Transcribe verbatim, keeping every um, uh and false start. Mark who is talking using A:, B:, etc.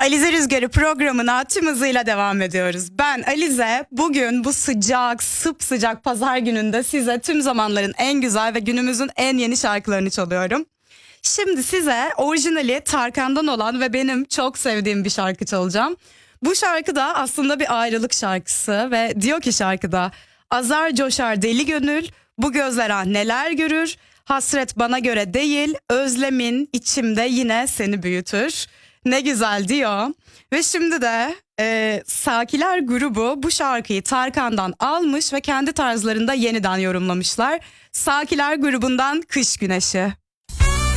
A: Alize Rüzgarı programına tüm hızıyla devam ediyoruz. Ben Alize, bugün bu sıcak, sıcak pazar gününde size tüm zamanların en güzel ve günümüzün en yeni şarkılarını çalıyorum. Şimdi size orijinali Tarkan'dan olan ve benim çok sevdiğim bir şarkı çalacağım. Bu şarkı da aslında bir ayrılık şarkısı ve diyor ki şarkıda: azar coşar deli gönül, bu gözler ah neler görür, hasret bana göre değil, özlemin içimde yine seni büyütür. Ne güzel diyor. Ve şimdi de e, Sakiler grubu bu şarkıyı Tarkan'dan almış ve kendi tarzlarında yeniden yorumlamışlar. Sakiler grubundan Kış Güneşi.